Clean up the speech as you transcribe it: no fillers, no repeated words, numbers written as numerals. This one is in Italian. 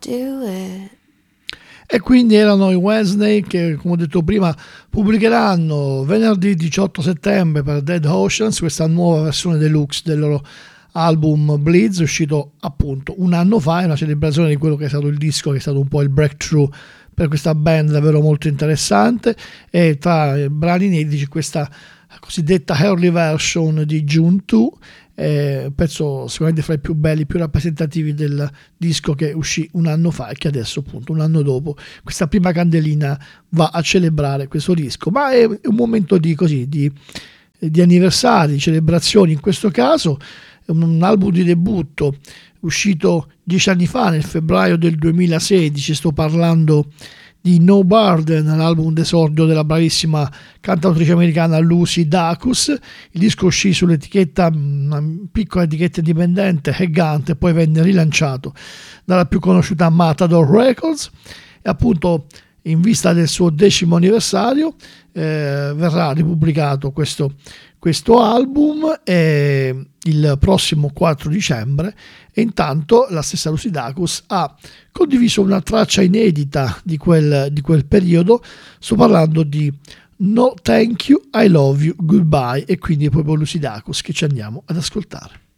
do it. E quindi erano i Wednesday che, come ho detto prima, pubblicheranno venerdì 18 settembre per Dead Oceans questa nuova versione deluxe del loro album Bleeds, uscito appunto un anno fa. È una celebrazione di quello che è stato il disco, che è stato un po' il breakthrough per questa band davvero molto interessante, e tra i brani inediti questa cosiddetta early version di June 2, pezzo sicuramente fra i più belli, più rappresentativi del disco che uscì un anno fa e che adesso appunto un anno dopo questa prima candelina va a celebrare questo disco. Ma è un momento di anniversari, di celebrazioni. In questo caso è un album di debutto uscito 10 anni fa, nel febbraio del 2016. Sto parlando di No Burden, l'album d'esordio della bravissima cantautrice americana Lucy Dacus. Il disco uscì sull'etichetta, una piccola etichetta indipendente, Heggante, e poi venne rilanciato dalla più conosciuta Matador Records, e appunto in vista del suo 10° anniversario verrà ripubblicato questo album il prossimo 4 dicembre. E intanto la stessa Lucy Dacus ha condiviso una traccia inedita di quel periodo. Sto parlando di No Thank You, I Love You, Goodbye, e quindi è proprio Lucy Dacus che ci andiamo ad ascoltare.